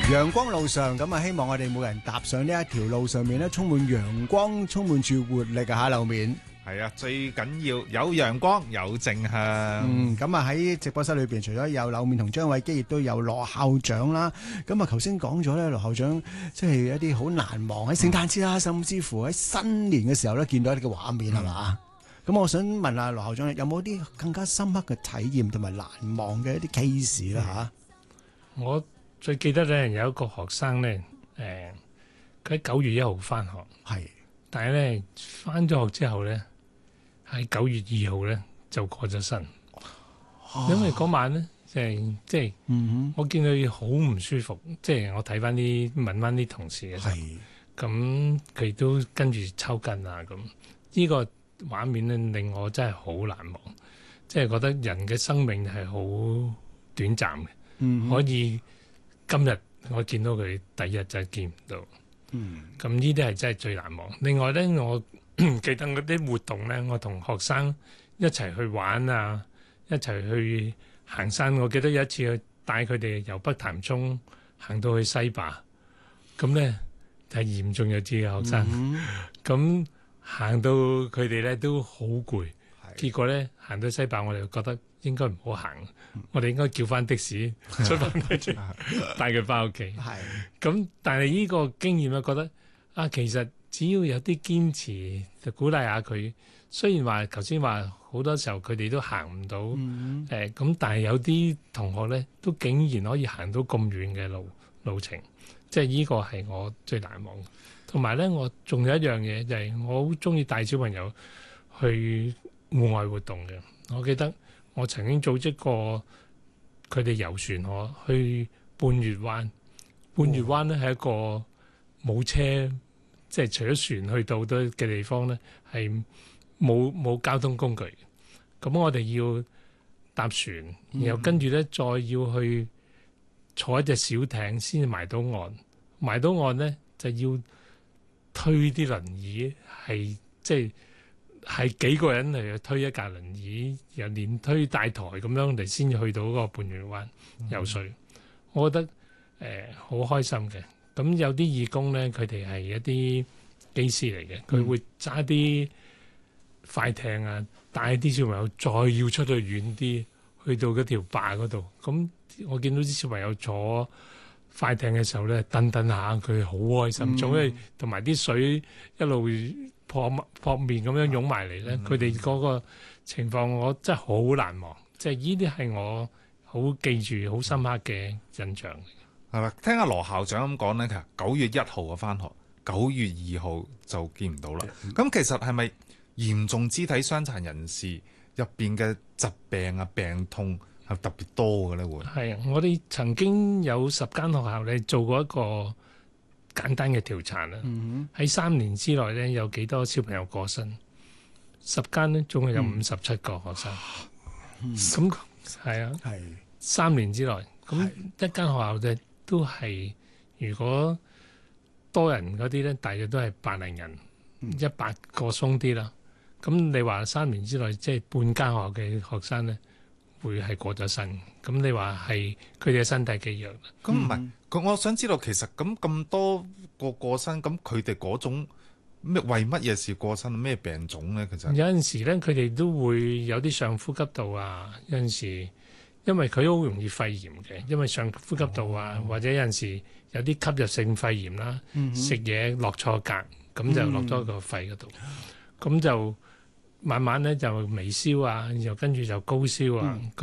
陽光路上咁啊，希望我哋每人踏上呢一條路上面咧，充滿陽光，充滿住活力嘅下樓面。 係啊，最緊要有陽光，有正向。 咁啊喺直播室裏邊，除咗有樓面同張偉基，亦都有羅校長啦。咁啊，頭先講咗咧，羅校長即係一啲好難忘喺聖誕節啦，甚至乎喺新年嘅時候咧，見到一啲嘅畫面係嘛？咁我想問下羅校長，有冇啲更加深刻嘅體驗同埋難忘嘅一啲 case 啦嚇？ 我最記得咧有一個學生咧，佢喺9月1號翻學， 係， 但係咧翻咗學之後咧，喺9月2號咧就過咗身，因為嗰晚咧即係我見佢好唔舒服，即係我睇翻啲問翻啲同事嘅時候，咁佢都跟住抽筋啊咁，呢個畫面咧令我真係好難忘，即係覺得人嘅生命係好短暫嘅，可以今日我見到佢，第二日就見唔到。咁呢啲係真係最難忘。另外咧，我記得嗰啲活動咧，我同學生一齊去玩啊，一齊去行山。我記得有一次去帶佢哋由北潭涌行到去西壩，咁咧係嚴重有啲嘅學生，咁行到佢哋咧都好攰，結果咧行到西壩，我哋覺得應該唔好行，我哋應該叫翻的士出翻去帶佢翻屋企。咁但係呢個經驗咧，覺得啊，其實只要有啲堅持，就鼓勵下佢。雖然話頭先話好多時候佢哋都行唔到，咁但係有啲同學咧都竟然可以行到咁遠嘅路程，即係呢個係我最難忘。同埋咧，我仲有一樣嘢就係我好中意帶小朋友去戶外活動嘅。我記得我曾經組織過佢哋遊船河去半月灣。半月灣咧係一個冇車，即係除咗船去到嘅地方咧，係冇交通工具。咁我哋要搭船，然後跟住咧再要去坐一隻小艇先至埋到岸。埋到岸咧就要推啲輪椅，係即係幾個人嚟推一架輪椅，又連推帶抬咁樣嚟先至去到嗰個半月灣游水。我覺得好開心嘅。咁有啲義工咧，佢哋係一啲機師嚟嘅，佢會揸啲快艇啊，帶啲小朋友再要出去遠啲，去到嗰條壩嗰度。咁我見到啲小朋友坐快艇嘅時候咧，蹬下佢好開心，仲要同埋啲水一路撲面咁樣湧埋嚟咧，佢哋嗰個情況我真係好難忘，即係呢啲係我好記住、好深刻嘅印象。 係啦，聽阿羅校長咁講咧，其實9月1號啊翻學，9月2號就見唔到啦。咁其實係咪嚴重肢體傷殘人士入邊嘅疾病啊、病痛係特別多嘅咧？會係啊，我哋曾經有10間學校咧做過一個簡單嘅調查啦。喺3年之內咧，有幾多小朋友過身？10間咧，總共有57個學生。咁係啊，3年之內，咁一間學校咧都係如果多人嗰啲咧，大約都係100人，100個鬆啲啦。咁你話3年之內，即係半間學校嘅學生咧，會係過咗身。咁你話係佢哋嘅身體幾弱？ 咁唔係，我想知道其實咁多個過身，咁佢哋嗰種為乜嘢事過身？咩病種咧？其實有陣時咧，佢哋都會有啲上呼吸道啊。有陣時因為佢好容易肺炎嘅，因為上呼吸道啊，或者有陣時有啲吸入性肺炎啦，食嘢落錯格，咁就落咗個肺嗰度，咁就慢慢咧就微燒啊，然後跟住就高燒啊。